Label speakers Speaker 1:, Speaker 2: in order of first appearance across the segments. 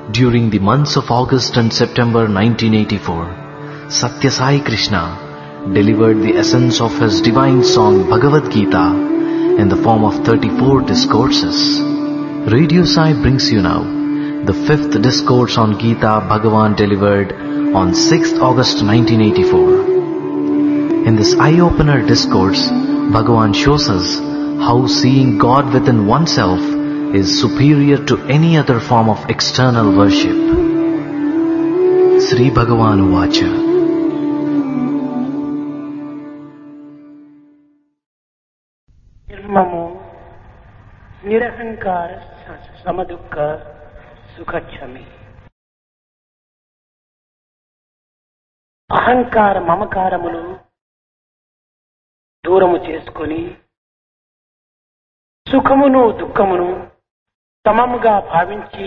Speaker 1: During the months of August and September 1984, Satya Sai Krishna delivered the essence of his divine song Bhagavad Gita in the form of 34 discourses. Radio Sai brings you now the 5th discourse on Gita Bhagavan delivered on 6th August 1984. In this eye-opener discourse, Bhagavan shows us how seeing God within oneself is superior to any other form of external worship. Sri Bhagavan Uvacha.
Speaker 2: నిర్మము నిరహంకార సమదుఃఖ సుఖక్షమి. అహంకార మమకారములు దూరము చేసుకొని సుఖమును దుఃఖమును సమముగా భావించి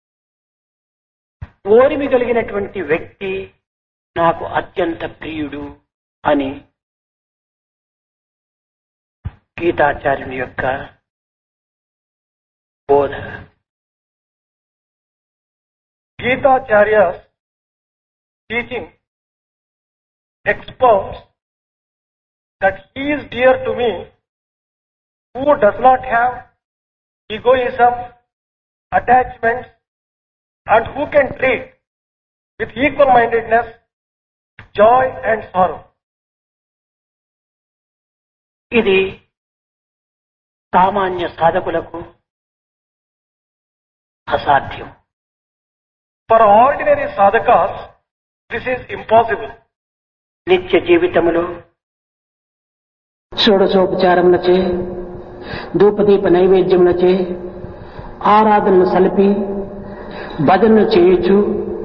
Speaker 2: ఓరిమి కలిగినటువంటి వ్యక్తి నాకు అత్యంత ప్రియుడు అని గీతాచార్యుని యొక్క బోధ.
Speaker 3: Gitacharya's teaching expounds that he is dear to me who does not have egoism, attachments, and who can treat with equal-mindedness joy and sorrow.
Speaker 2: ఇది సామాన్య సాధకులకు అసాధ్యం.
Speaker 3: For ordinary sadhakas, this is impossible.
Speaker 2: నిత్య జీవితములో షోడశోపచారములచే ధూపదీప నైవేద్యములచే ఆరాధనలు సలిపి భజనలు చేయొచ్చు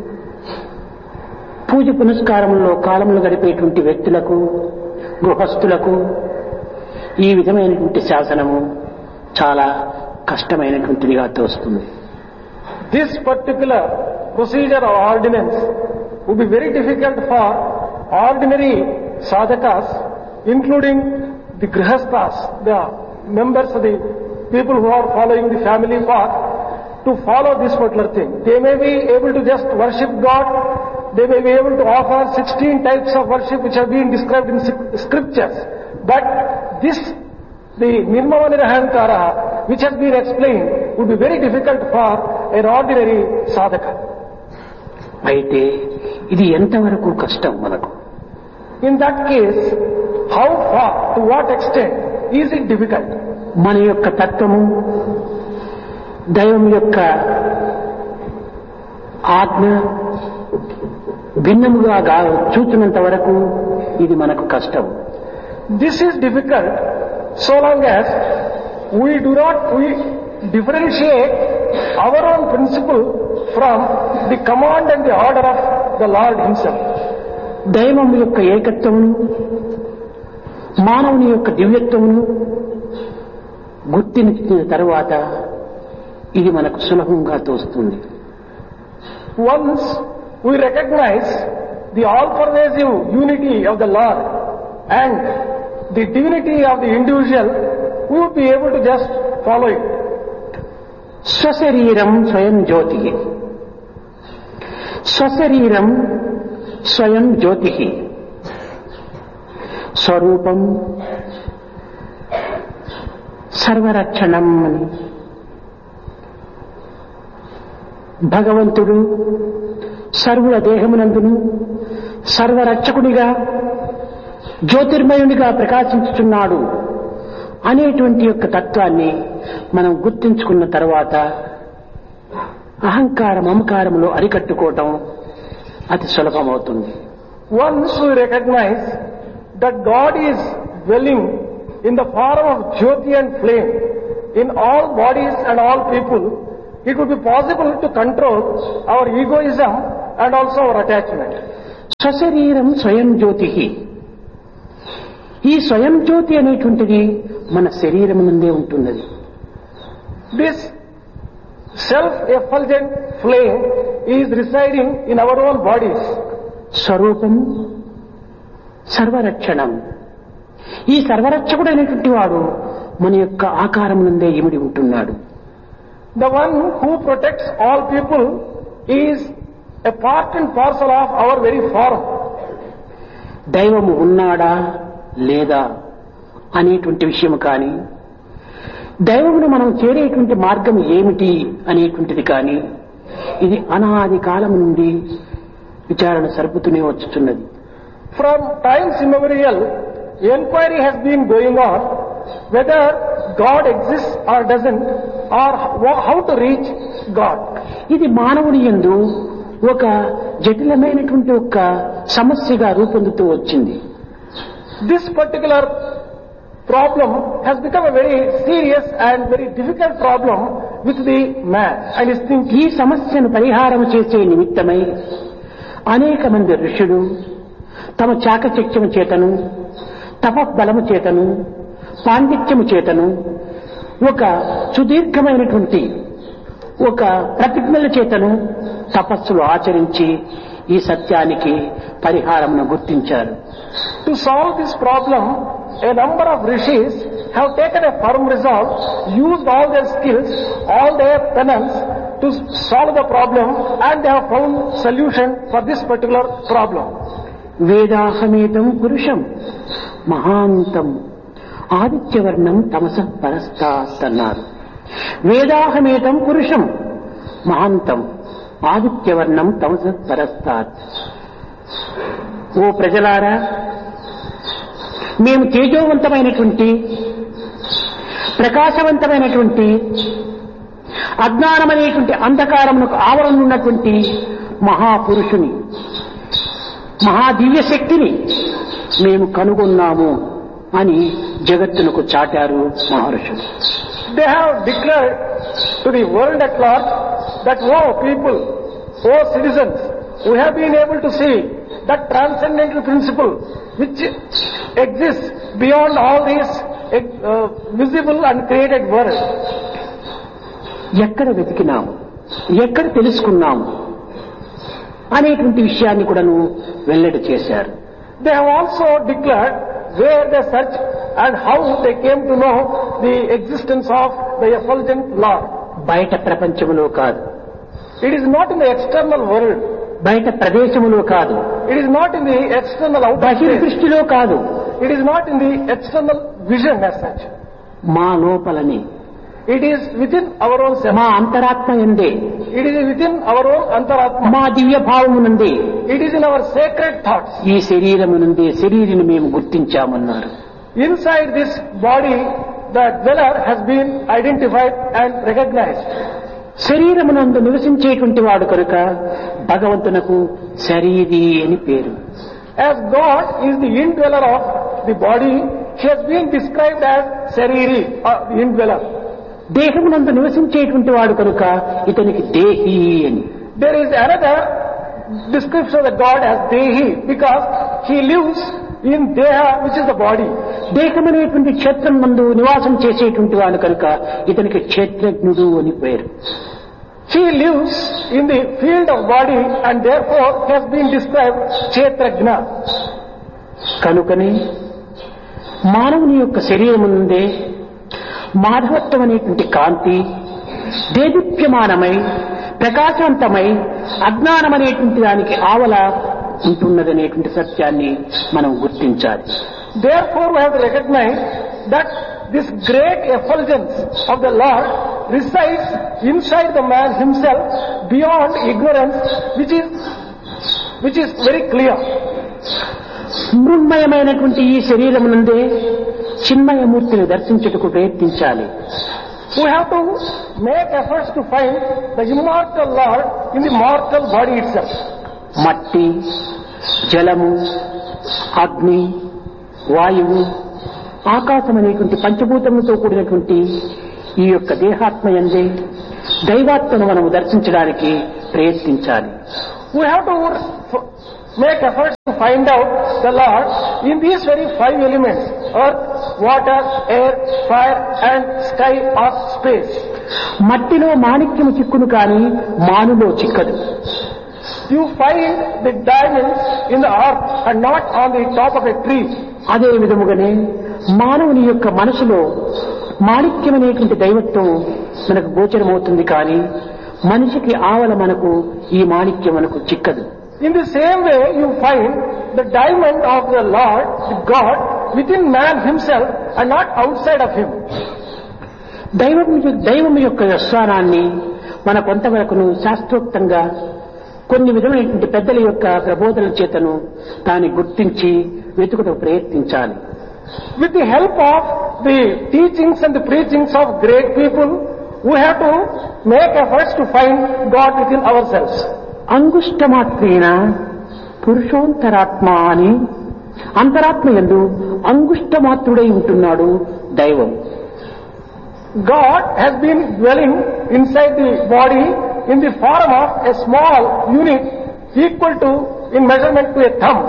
Speaker 2: పూజ పునస్కారములలో కాలములు గడిపేటువంటి వ్యక్తులకు గృహస్థులకు ఈ విధమైనటువంటి శాసనము చాలా కష్టమైనటువంటిదిగా తోస్తుంది.
Speaker 3: This particular procedure or ordinance would be very difficult for ordinary sadhakas, including the grihasthas, the members of the people who are following the family path, to follow this particular thing. They may be able to just worship God, they may be able to offer 16 types of worship which have been described in scriptures, but this, the nirmama nirahankara, which has been explained, would be very difficult for an ordinary sadhaka.
Speaker 2: అయితే ఇది ఎంతవరకు కష్టం మనకు?
Speaker 3: In that case, how far, to what extent is it difficult?
Speaker 2: మన యొక్క తత్వము దైవం యొక్క ఆజ్ఞ భిన్నముగా చూచినంత వరకు ఇది మనకు కష్టం.
Speaker 3: This is difficult so long as we differentiate our own principle from the command and the order of the Lord himself.
Speaker 2: దైవం యొక్క ఏకత్వమును మానవుని యొక్క దివ్యత్వమును గుర్తించిన తరువాత ఇది మనకు సులభంగా తోస్తుంది.
Speaker 3: Once we recognize the all-pervasive unity of the Lord and the divinity of the individual, we would be able to just follow it.
Speaker 2: స్వశరీరం స్వయం జ్యోతి, స్వశరీరం స్వయం జ్యోతి, స్వరూపం సర్వరక్షణం అని భగవంతుడు సర్వుల దేహమునందును సర్వరక్షకుడిగా జ్యోతిర్మయునిగా ప్రకాశించుచున్నాడు అనేటువంటి యొక్క తత్వాన్ని మనం గుర్తించుకున్న తర్వాత అహంకార మమకారములో అరికట్టుకోవటం అతి సులభమవుతుంది.
Speaker 3: Once we recognize that God is dwelling in the form of Jyoti and flame in all bodies and all people, it would be possible to control our egoism and also our attachment.
Speaker 2: స్వశరీరం స్వయం జ్యోతి. ఈ స్వయం జ్యోతి అనేటువంటిది మన శరీరం నుండే ఉంటున్నది.
Speaker 3: This self-effulgent flame is residing in our own bodies.
Speaker 2: స్వరూపం సర్వరక్షణం. ఈ సర్వరక్షకుడైనటువంటి వాడు మన యొక్క ఆకారం నుండే ఇమిడి ఉంటున్నాడు.
Speaker 3: The one who protects all people is a part and parcel of our very form.
Speaker 2: దైవము ఉన్నాడా లేదా అనేటువంటి విషయం కానీ, దైవమును మనం చేరేటువంటి మార్గం ఏమిటి అనేటువంటిది కానీ, ఇది అనాది కాలం నుండి విచారణ సరుపుతూనే వచ్చుతున్నది.
Speaker 3: From times immemorial, enquiry has been going on whether God exists or doesn't, or how to reach God.
Speaker 2: ఇది మానవుని యందు ఒక జటిలమైనటువంటి ఒక సమస్యగా రూపొందుతూ వచ్చింది.
Speaker 3: This particular problem has become a very serious and very difficult problem with the man and his thinking.
Speaker 2: ఈ సమస్యను పరిహారం చేసే నిమిత్తమై అనేక మంది ఋషులు తమ చాకచక్యము చేతను, తపబలము చేతను, పాండిత్యము చేతను, ఒక సుదీర్ఘమైనటువంటి ఒక ప్రతిజ్ఞల చేతను తపస్సులు ఆచరించి ఈ సత్యానికి పరిహారమును గుర్తించారు.
Speaker 3: To solve this problem, a number of rishis have taken a firm resolve, used all their skills, all their penance to solve the problem, and they have found solution for this particular problem.
Speaker 2: వేదాహమేతం పురుషం మహాంతం ఆదిత్యవర్ణం తమసః పరస్తాత్ అన్నారు. వేదాహమేతం పురుషం మహాంతం ఆదిత్యవర్ణం తమసః పరస్తాత్. ఓ ప్రజలారా, మేము తేజోవంతమైనటువంటి, ప్రకాశవంతమైనటువంటి, అజ్ఞానమనేటువంటి అంధకారమునకు ఆవరణ ఉన్నటువంటి మహాపురుషుని, మహాదివ్య శక్తిని మేము కనుగొన్నాము అని జగత్తునకు చాటారు మహర్షులు.
Speaker 3: They have declared to the world at large that, oh people, oh citizens, we have been able to see that transcendental principle which exists beyond all these visible and created world.
Speaker 2: ఎక్కడ వెతికినాము, ఎక్కడ తెలుసుకున్నాము అనేటువంటి విషయాన్ని కూడాను వెల్లడి చేశారు.
Speaker 3: They have also declared where they searched and how they came to know the existence of the effulgent Lord.
Speaker 2: బయట ప్రపంచములో కాదు,
Speaker 3: It is not in the external world.
Speaker 2: బయట ప్రదేశములో కాదు,
Speaker 3: It is not in the external outer space.
Speaker 2: బహిర్దృష్టిలో కాదు,
Speaker 3: It is not in the external vision as such.
Speaker 2: మా లోపలని,
Speaker 3: It is within our own self.
Speaker 2: మా అంతరాత్మ యందే,
Speaker 3: It is within our own antaratma.
Speaker 2: మా దివ్య భావము నుండి,
Speaker 3: It is in our sacred thoughts.
Speaker 2: ఈ శరీరము నుండి శరీరిని మేము గుర్తించామన్నారు.
Speaker 3: Inside this body, the dweller has been identified and recognized.
Speaker 2: శరీరమునందు నివసించేటువంటి వాడు కనుక భగవంతునకు శరీరి అని పేరు.
Speaker 3: As God is the indweller of the body, he has been described as Sariri, or the indweller.
Speaker 2: దేహమునందు నివసించేటువంటి వాడు కనుక ఇతనికి దేహి అని.
Speaker 3: There is another description of the God as Dehi, because he lives in Deha, which is the body.
Speaker 2: దేహమనేటువంటి క్షేత్రం నందు నివాసం చేసేటువంటి వాడు కనుక ఇతనికి క్షేత్రజ్ఞుడు అని పేరు.
Speaker 3: He lives in the field of body and therefore has been described Kshetrajna.
Speaker 2: కనుకనే మానవుని యొక్క శరీరము నుండే మాధవత్వం అనేటువంటి కాంతి దేదీప్యమానమై ప్రకాశవంతమై అజ్ఞానం అనేటువంటి దానికి ఆవల ఉంటున్నదనేటువంటి సత్యాన్ని మనం గుర్తించాలి.
Speaker 3: Therefore we have to recognize that this great effulgence of the Lord resides inside the man himself beyond ignorance, which is very clear.
Speaker 2: మృన్మయమైనటువంటి ఈ శరీరము నుండే చిన్మయమూర్తిని దర్శించుటకు ప్రయత్నించాలి.
Speaker 3: We have to make efforts to find the immortal Lord in the mortal body itself.
Speaker 2: మట్టి, జలము, అగ్ని, వాయువు, ఆకాశం అనేటువంటి పంచభూతములతో కూడినటువంటి ఈ యొక్క దేహాత్మయందే దైవాత్మను మనము దర్శించడానికి ప్రయత్నించాలి.
Speaker 3: We have to make efforts to find out the Lord in these very five elements: earth, water, air, fire and sky or space.
Speaker 2: మట్టిలో మాణిక్యము చిక్కును కానీ మానులో చిక్కదు.
Speaker 3: You find the diamonds in the earth and not on the top of a tree.
Speaker 2: అదే విధముగానే మానవుని యొక్క మనసులో మాణిక్యమనేటువంటి దైవత్వం మనకు గోచరమవుతుంది కానీ మనిషికి ఆవల మనకు ఈ మాణిక్యం మనకు చిక్కదు.
Speaker 3: In the same way, you find the diamond of the Lord, the God, within man himself and not outside of him.
Speaker 2: దైవం యొక్క స్వరాన్ని మన కొంతవరకును శాస్త్రోక్తంగా కొన్ని విధమైనటువంటి పెద్దల యొక్క ప్రబోధనల చేతను దాన్ని గుర్తించి వెతుకుటకు ప్రయత్నించాలి.
Speaker 3: With the help of the teachings and the preachings of great people, we have to make efforts to find God within ourselves.
Speaker 2: అంగుష్టమాత్రేన పురుషోంతరాత్మ అని అంతరాత్మ యందు అంగుష్టమాత్రుడై ఉంటున్నాడు దైవం.
Speaker 3: God has been dwelling inside the body in the form of a small unit equal to in measurement to a thumb.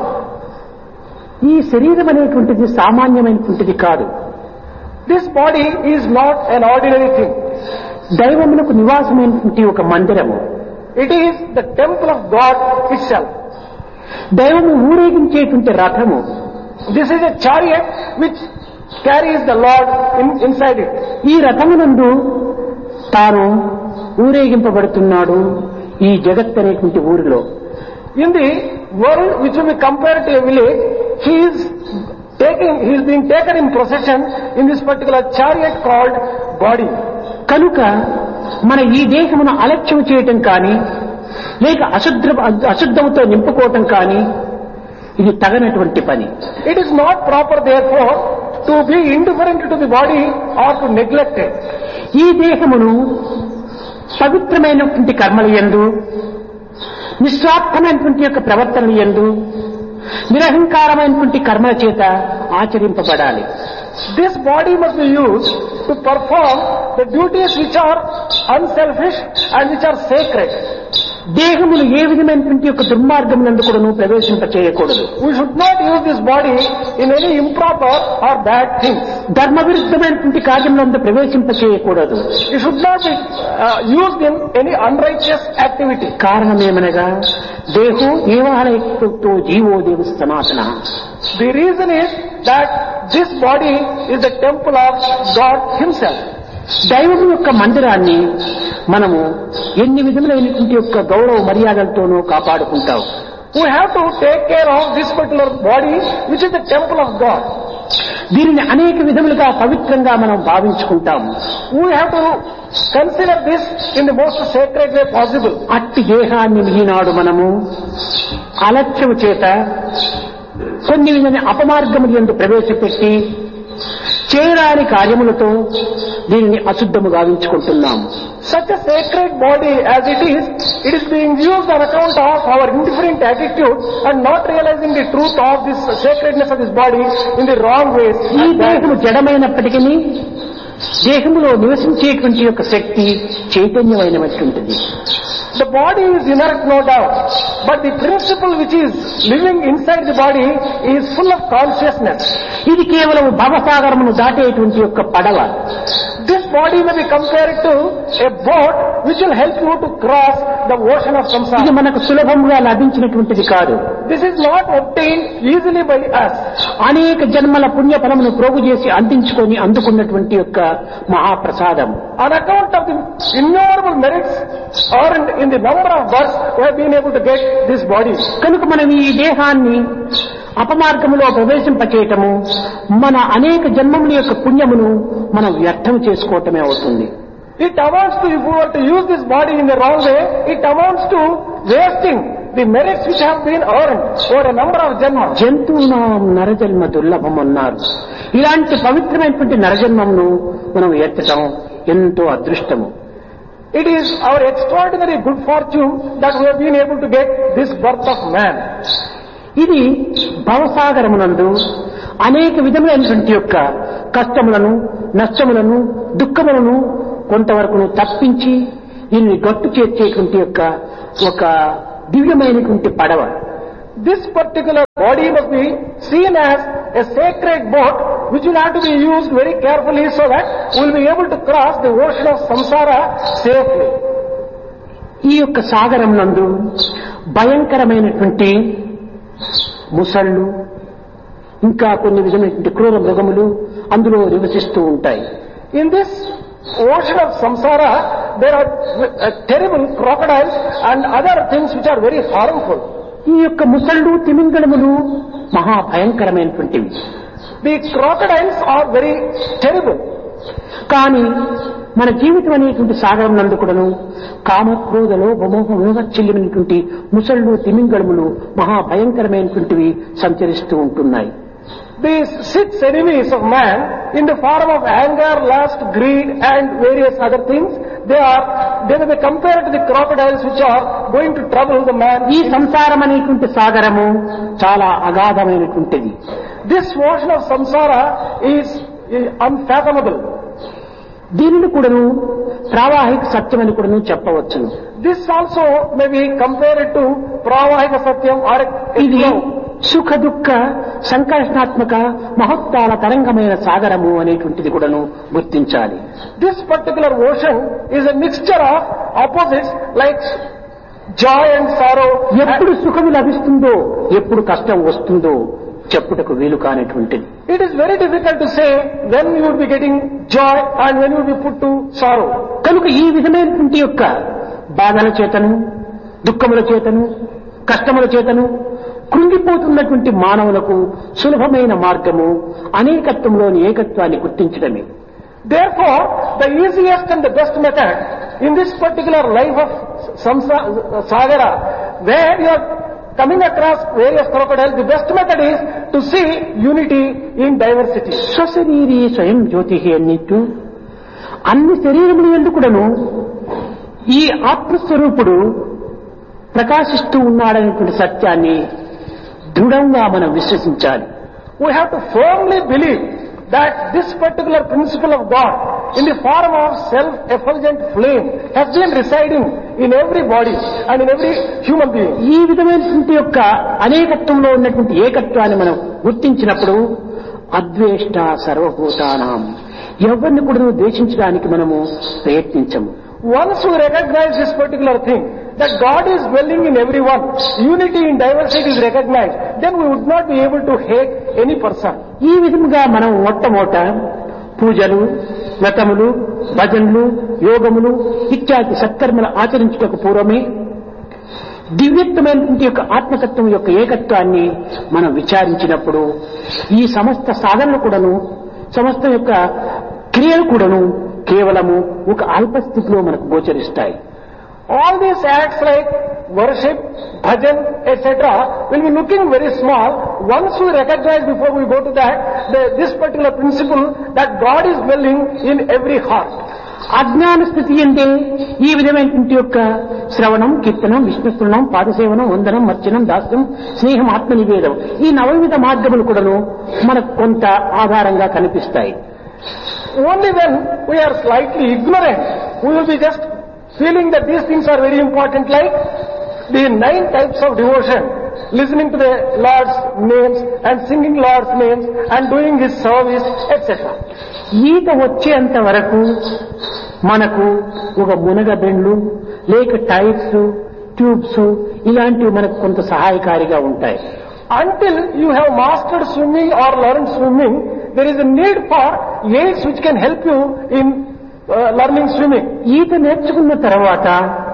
Speaker 2: ఈ శరీరం అనేటువంటిది సామాన్యమైనటువంటిది కాదు.
Speaker 3: This body is not an ordinary thing.
Speaker 2: దైవమునకు నివాసమైనటువంటి ఒక మందిరము.
Speaker 3: It is the temple of God itself.
Speaker 2: దైవము ఊరేగించేటువంటి రథము.
Speaker 3: This is a chariot which carries the Lord inside it.
Speaker 2: ఈ రథమునందు తాను ఊరేగింపబడుతున్నాడు ఈ జగత్ అనేటువంటి ఊరిలో.
Speaker 3: In the world which will be compared to a village, he is being taken in procession in this particular chariot called body.
Speaker 2: కనుక మన ఈ దేహమును అలక్ష్యం చేయటం కానీ లేక అశుద్ధముతో నింపుకోవటం కానీ ఇది తగనటువంటి పని.
Speaker 3: It is not proper therefore to be indifferent to the body or to neglect it.
Speaker 2: ఈ దేహమును పవిత్రమైనటువంటి కర్మల యందు నిస్వార్థమైనటువంటి యొక్క ప్రవర్తనల యందు నిరహంకారమైనటువంటి కర్మల చేత ఆచరింపబడాలి.
Speaker 3: This body must be used to perform the duties which are unselfish and which are sacred.
Speaker 2: దేహములు ఏ విధమైనటువంటి యొక్క దుర్మార్గమునందు కూడాను ప్రవేశింపచేయకూడదు.
Speaker 3: We should not use this body in any improper or bad things.
Speaker 2: ధర్మ విరుద్ధమైనటువంటి కార్యములందు ప్రవేశింపచేయకూడదు.
Speaker 3: It should not be used in any unrighteous activity.
Speaker 2: కారణమేమనగా దేహో దేవాలయతో GO దేవ సనాతన.
Speaker 3: The reason is that this body is the temple of God himself.
Speaker 2: దైవం యొక్క మందిరాన్ని మనము ఎన్ని విధములైనటువంటి యొక్క గౌరవ మర్యాదలతోనూ కాపాడుకుంటాం.
Speaker 3: We have to take care of this particular body which is the temple of God.
Speaker 2: దీనిని అనేక విధములుగా పవిత్రంగా మనం భావించుకుంటాం.
Speaker 3: We have to consider this in the most sacred way possible.
Speaker 2: అట్టి దేహాన్ని ఈనాడు మనము అలక్ష్యము చేత కొన్ని విధమైన అపమార్గములు యందు ప్రవేశపెట్టి చేయరాని కార్యములతో దీనిని అశుద్ధము గావించుకుంటున్నాము.
Speaker 3: Such a sacred body as it is being used on account of our indifferent attitude and not realizing the truth of this sacredness of this body in the wrong ways.
Speaker 2: ఈ దేహము జడమైనప్పటికీ దేహములో నివసించేటువంటి యొక్క శక్తి చైతన్యమైనటువంటిది.
Speaker 3: The body is inert, no doubt, but the principle which is living inside the body is full of consciousness.
Speaker 2: ఇది కేవలం భవసాగరమును దాటేటువంటి యొక్క పడవ.
Speaker 3: This body may be compared to a boat which will help you to cross the ocean of
Speaker 2: ఇది
Speaker 3: samsara.
Speaker 2: మనకు సులభంగా లభించినటువంటిది కాదు.
Speaker 3: This is not obtained easily by us.
Speaker 2: అనేక జన్మల పుణ్యఫలమును ప్రోగు చేసి అందించుకొని అందుకున్నటువంటి యొక్క మహాప్రసాదం.
Speaker 3: On account of the innumerable merits earned in the number of births, we have been able to get this body.
Speaker 2: కనుక మనం ఈ దేహాన్ని అపమార్గములో ప్రవేశింపచేయటము మన అనేక జన్మముల యొక్క పుణ్యమును మనం వ్యర్థం చేసుకోవటమే అవుతుంది.
Speaker 3: It amounts to, if we were to use this body in the wrong way, it amounts to wasting the merits which have been earned over a number of janmas.
Speaker 2: జంతువునాం నరజన్మ దుర్లభం అన్నారు. ఇలాంటి పవిత్రమైనటువంటి నరజన్మమును మనం ఎత్తటం ఎంతో అదృష్టము.
Speaker 3: It is our extraordinary good fortune that we have been able to get this birth of man.
Speaker 2: ఇది భవసాగరమునందు అనేక విధములైనటువంటి యొక్క కష్టములను, నష్టములను, దుఃఖములను కొంతవరకు తప్పించి దీన్ని గట్టు చేర్చేటువంటి యొక్క ఒక దివ్యమైనటువంటి పడవ.
Speaker 3: This particular body must be seen as a sacred boat which will have to be used very carefully so that we will be able to cross the ocean of samsara safely.
Speaker 2: ఈ యొక్క సాగరం నందు భయంకరమైనటువంటి ముసళ్ళు ఇంకా కొన్ని విధమైనటువంటి క్రూర మృగములు అందులో నివసిస్తూ ఉంటాయి.
Speaker 3: In this ocean of samsara, there are terrible crocodiles and other things which are very harmful.
Speaker 2: ఈ యొక్క ముసళ్ళు తిమింగళములు మహాభయంకరమైనటువంటివి.
Speaker 3: The crocodiles are very terrible.
Speaker 2: కానీ మన జీవితం అనేటువంటి సాగరం నందు కూడాను కామక్రోధ లోభమోహ చెల్లినటువంటి ముసళ్ళు తిమింగళములు మహాభయంకరమైనటువంటివి సంచరిస్తూ ఉంటున్నాయి.
Speaker 3: These 6 enemies of man in the form of anger, lust, greed and various other things, they will be compared to the crocodiles which are going to trouble the man.
Speaker 2: ఈ సంసారం అనేటువంటి సాగరము చాలా అగాధమైనటువంటిది.
Speaker 3: This ocean of samsara is unfathomable.
Speaker 2: దీనిని కూడాను ప్రావాహిక సత్యమని కూడాను చెప్పవచ్చును.
Speaker 3: This also may be compared to pravahika satyam or
Speaker 2: ఇది సుఖ దుఃఖ సంకర్షణాత్మక మహత్తాల తరంగమైన సాగరము అనేటువంటిది కూడాను గుర్తించాలి.
Speaker 3: This particular ocean is a mixture of opposites like joy and sorrow.
Speaker 2: ఎప్పుడు సుఖము లభిస్తుందో ఎప్పుడు కష్టం వస్తుందో చెప్పుటకు వీలు కానటువంటిది.
Speaker 3: It is very difficult to say when you will be getting joy and when you will be put to sorrow.
Speaker 2: కనుక ఈ విధమైనటువంటి యొక్క బాధల చేతను దుఃఖముల చేతను కష్టముల చేతను కృంగిపోతున్నటువంటి మానవులకు సులభమైన మార్గము అనేకత్వంలోని ఏకత్వాన్ని గుర్తించడమే.
Speaker 3: Therefore, the easiest and the best method in this particular life of Sagara, where you are coming across various crocodiles, the best method is to see unity in diversity.
Speaker 2: స్వశరీరీ స్వయం జ్యోతి అన్నిట్టు అన్ని శరీరములు ఎందుకుడను ఈ ఆత్మస్వరూపుడు ప్రకాశిస్తూ ఉన్నాడనేటువంటి సత్యాన్ని దృఢంగా మనం విశ్వసించాలి.
Speaker 3: We have to firmly believe that this particular principle of God in the form of self-effulgent flame has been residing in every body and in every human being.
Speaker 2: ఈ విధమైనటువంటి యొక్క అనేకత్వంలో ఉన్నటువంటి ఏకత్వాన్ని మనం గుర్తించినప్పుడు అద్వేష్ట సర్వభూతానాం ఎవరిని కూడా ద్వేషించడానికి మనము ప్రయత్నించము.
Speaker 3: Once we recognize this particular thing, that God is dwelling in everyone, unity in diversity is recognized, then we would not be able to hate any person.
Speaker 2: ఈ విధంగా మనం మొట్టమొదట పూజలు వ్రతములు భజనలు యోగములు ఇత్యాది సత్కర్మలు ఆచరించుటకు పూర్వమే దివ్యత్వమైనటువంటి యొక్క ఆత్మతత్వం యొక్క ఏకత్వాన్ని మనం విచారించినప్పుడు ఈ సమస్త సాధనలు కూడాను సమస్త యొక్క క్రియలు కూడాను కేవలము ఒక అల్పస్థితిలో మనకు గోచరిస్తాయి.
Speaker 3: All these acts like worship, bhajan, etc. will be looking very small once we recognize before we go to that this particular principle that God is dwelling in every heart.
Speaker 2: అజ్ఞాన స్థితి అంటే ఈ విధమైనటువంటి యొక్క శ్రవణం కీర్తనం విష్ణుస్మరణం పాదసేవనం వందనం మర్చనం దాస్యం స్నేహం ఆత్మ నివేదం ఈ నవవిధ మార్గములు కూడాను మనకు కొంత ఆధారంగా కనిపిస్తాయి.
Speaker 3: Only when we are slightly ignorant, we will be just feeling that these things are very important, like the 9 types of devotion, listening to the Lord's names and singing Lord's names and doing His service, etc.
Speaker 2: ఈత వచ్చేంత వరకు మనకు ఒక మునగబెండ్లు లేక tyres tubes ఇలాంటివి మనకు కొంత సహాయకారిగా ఉంటాయి.
Speaker 3: Until you have mastered swimming or learned swimming, there is a need for aids which can help you in learning swimming.
Speaker 2: ఈత నేర్చుకున్న తర్వాత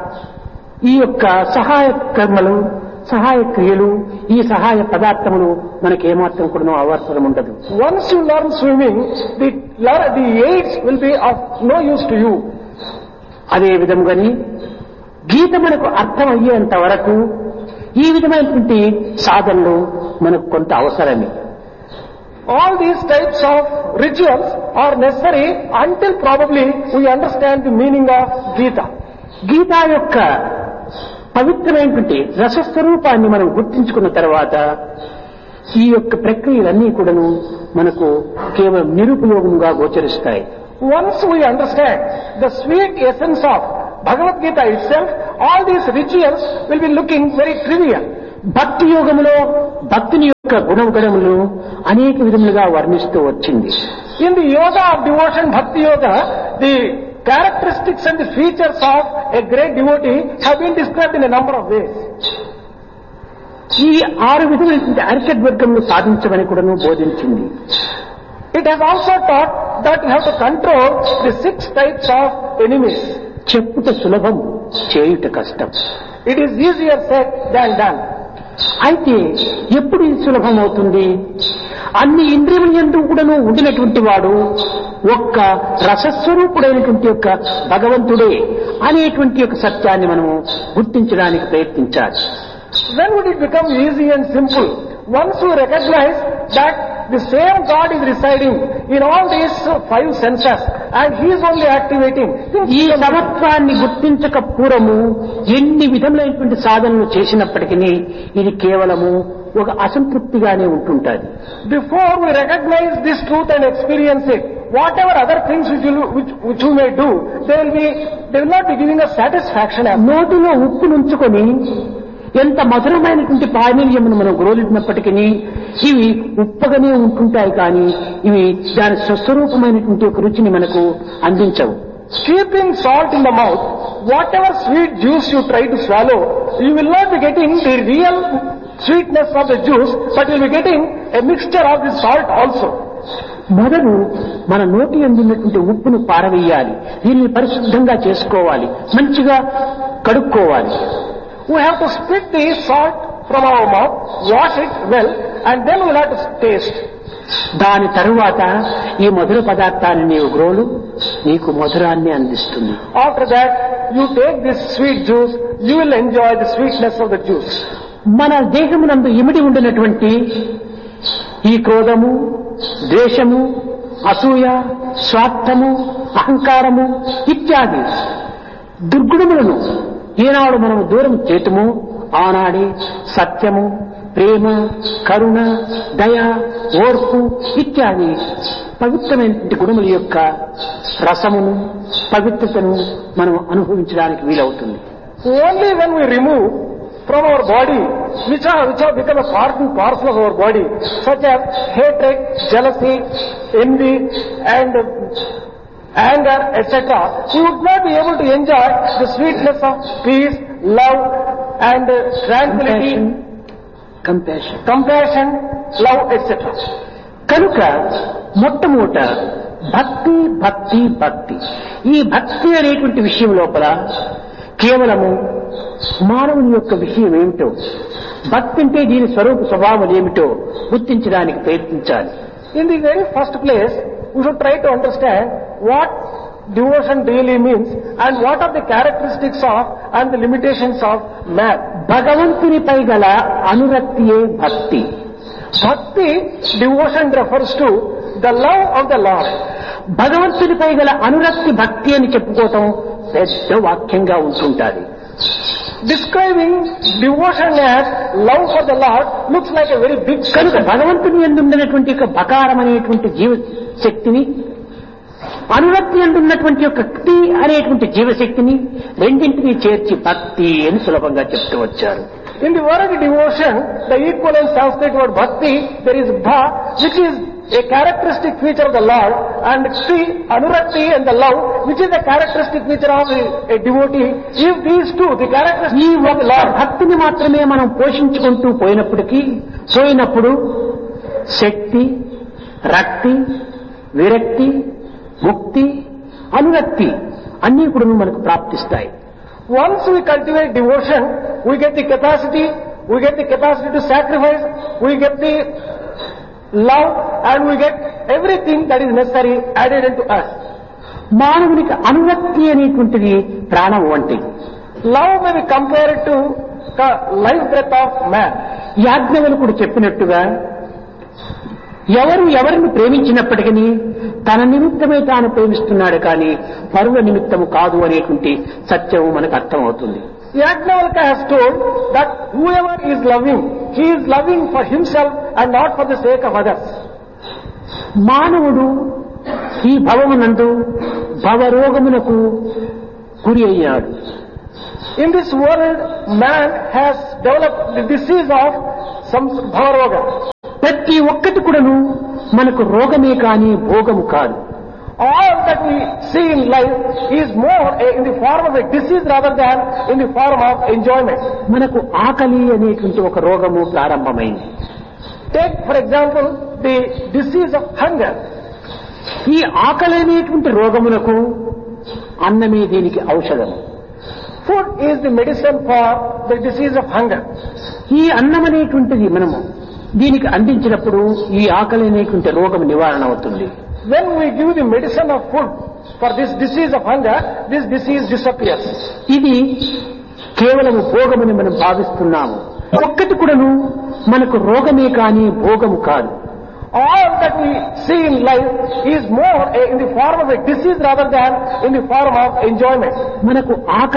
Speaker 2: ఈ యొక్క సహాయ కర్మలు సహాయ క్రియలు ఈ సహాయ పదార్థములు మనకి ఏమాత్రం కూడా అవసరం ఉండదు.
Speaker 3: Once you learn swimming, the aids will be of no use to you.
Speaker 2: అదే విధంగాని గీత మనకు అర్థం అయ్యేంత వరకు ఈ విధమైనటువంటి సాధనలు మనకు కొంత అవసరమే.
Speaker 3: All these types of rituals are necessary until probably we understand the meaning of Gita.
Speaker 2: Gita యొక్క పవిత్రమైనటువంటి రసస్వరూపాన్ని మనం గుర్తించుకున్న తర్వాత ఈ యొక్క ప్రక్రియలన్నీ కూడాను మనకు కేవలం నిరుపయోగంగా గోచరిస్తాయి.
Speaker 3: Once we understand the sweet essence of Bhagavad Gita itself, all these rituals will be looking very trivial.
Speaker 2: భక్తి యోగములో భక్తిని యొక్క గుణగణములు అనేక విధములుగా వర్ణిస్తూ వచ్చింది.
Speaker 3: In the yoga of devotion, Bhakti Yoga, the characteristics and the features of a great devotee have been described in a number of ways.
Speaker 2: ఈ 6 విధములైన అరిషడ్ వర్గములు సాధించమని కూడాను బోధించింది.
Speaker 3: It has also taught that you have to control the 6 types of enemies.
Speaker 2: చెప్పుట సులభం, చేయుట కష్టం.
Speaker 3: It is easier said than done.
Speaker 2: అయితే ఎప్పుడు ఇది సులభం అవుతుంది? అన్ని ఇంద్రియముల యందు కూడాను ఉండినటువంటి వాడు ఒక్క రసస్వరూపుడైనటువంటి యొక్క భగవంతుడే అనేటువంటి యొక్క సత్యాన్ని మనము గుర్తించడానికి ప్రయత్నించాలి.
Speaker 3: When would it become easy and simple? Once you recognize that the same God is residing in all these 5 senses and He is only activating.
Speaker 2: ఈ సమత్వాన్ని గుర్తించక పూర్వము ఎన్ని విధములైనటువంటి సాధనలు చేసినప్పటికీ ఇది కేవలము ఒక అసంతృప్తిగానే ఉంటుంటుంది.
Speaker 3: Before we recognize this truth and experience it, whatever other things which you may do, they will not be giving us satisfaction.
Speaker 2: నోటిలో ఉప్పు నుంచుకొని ఎంత మధురమైనటువంటి పానీయమును మనం గ్రోలినప్పటికీ ఇవి ఉప్పగానే ఉంటుంటాయి, కానీ ఇవి దాని స్వస్వరూపమైనటువంటి ఒక రుచిని మనకు అందించవు.
Speaker 3: Keeping salt in the mouth, whatever sweet juice you try to swallow, you will not be getting the real sweetness of the juice, but you will be getting a mixture of the salt also.
Speaker 2: మొదలు మన నోటి అందినటువంటి ఉప్పును పారవేయాలి, దీనిని పరిశుద్ధంగా చేసుకోవాలి, మంచిగా కడుక్కోవాలి.
Speaker 3: We have to spit the salt from our mouth, wash it well, and then we will have to taste.
Speaker 2: దాని తరువాత ఈ మధుర పదార్థాన్ని నీవు గ్రోలు, నీకు మధురాన్ని అందిస్తుంది.
Speaker 3: After that, you take this sweet juice, you will enjoy the sweetness of the juice.
Speaker 2: మన దేహమునందు ఇమిడి ఉండినటువంటి ఈ క్రోధము, ద్వేషము, అసూయ, స్వార్థము, అహంకారము ఇత్యాది దుర్గుణములను ఏనాడు మనము దూరం చేతుము, ఆనాడే సత్యము, ప్రేమ, కరుణ, దయ, ఓర్పు ఇత్యాది పవిత్రమైనటువంటి గుణముల యొక్క రసమును, పవిత్రతను మనం అనుభవించడానికి వీలవుతుంది.
Speaker 3: Only when we remove from our body which have become a part and parcel of our body, such as hatred, jealousy, envy and anger, etc., we would not be able to enjoy the sweetness of peace, love and tranquility, compassion, love, etc.
Speaker 2: కనుక మొట్టమొదట భక్తి భక్తి భక్తి. ఈ భక్తి అనేటువంటి విషయం లోపల కేవలము మానవుని యొక్క విషయం ఏమిటో, భక్తి అంటే దీని స్వరూప స్వభావం ఏమిటో గుర్తించడానికి ప్రయత్నించాలి.
Speaker 3: In the very first place, we should try to understand what devotion really means and what are the characteristics of and the limitations of man.
Speaker 2: భగవంతునిపై గల అనురక్తియే భక్తి.
Speaker 3: Bhakti, devotion refers to the love of the Lord.
Speaker 2: భగవంతునిపై గల అనురక్తి భక్తి అని చెప్పుకోవటం పెద్ద వాక్యంగా ఉంటుంటుంది.
Speaker 3: Describing devotion as love for the Lord looks like a very big
Speaker 2: కనుక భగవంతుని యందు ఉన్నటువంటి యొక్క బకారం అనేటువంటి జీవ శక్తిని, అనురక్తి యందు ఉన్నటువంటి యొక్క క్తి అనేటువంటి జీవశక్తిని రెండింటినీ చేర్చి భక్తి అని సులభంగా చెప్తూ వచ్చారు.
Speaker 3: In the word devotion, the equivalent Sanskrit word bhakti, there is bha, which is a characteristic feature of the Lord, and kti, anurakti and the love, which is a characteristic feature of a devotee. If these two, the characteristics
Speaker 2: ఈ
Speaker 3: of the
Speaker 2: ఒక్క
Speaker 3: Lord,
Speaker 2: భక్తిని మాత్రమే మనం పోషించుకుంటూ పోయినప్పుడు శక్తి, రక్తి, విరక్తి, ముక్తి, అనురక్తి అన్నీ కూడా మనకు ప్రాప్తిస్తాయి.
Speaker 3: once we cultivate devotion, we get the capacity to sacrifice, we get the love, and we get everything that is necessary added into us.
Speaker 2: మానవునికి అనురక్తి అనేటువంటిది ప్రాణం వంటిది.
Speaker 3: Love may be compared to the life breath of man.
Speaker 2: యాజ్ఞవల్కుడు చెప్పినట్టుగా ఎవరిని ప్రేమించినప్పటికీ తన నిమిత్తమే తాను ప్రేమిస్తున్నాడు, కానీ పరుల నిమిత్తము కాదు అనేటువంటి సత్యం మనకు అర్థమవుతుంది.
Speaker 3: Yajnavalkya has told that whoever is loving, he is loving for himself and not for the sake of others.
Speaker 2: మానవుడు ఈ భవమునందు భవరోగమునకు గురి అయ్యాడు.
Speaker 3: In this world, man has developed the disease of some bhavaroga.
Speaker 2: ప్రతి ఒక్కటి కూడాను మనకు రోగమే కానీ భోగము కాదు.
Speaker 3: All that we see in life is more in the form of a disease rather than in the form of enjoyment.
Speaker 2: మనకు ఆకలి అనేటువంటి ఒక రోగము ప్రారంభమైంది.
Speaker 3: Take for example the disease of hunger.
Speaker 2: ఈ ఆకలి అనేటువంటి రోగములకు అన్నమే దీనికి ఔషధం.
Speaker 3: Food is the medicine for the disease of hunger.
Speaker 2: ఈ అన్నం అనేటువంటిది మనము దీనికి అందించినప్పుడు ఈ ఆకలి అనేటువంటి రోగం నివారణ అవుతుంది.
Speaker 3: When we give the medicine of food for this disease of hunger, this disease disappears.
Speaker 2: ఇది కేవలము భోగమని మనం భావిస్తున్నాము. ఒక్కటి కూడాను మనకు రోగమే కానీ భోగము కాదు.
Speaker 3: All that we see in life is more in the form of a disease rather than in the form of enjoyment.
Speaker 2: మనకు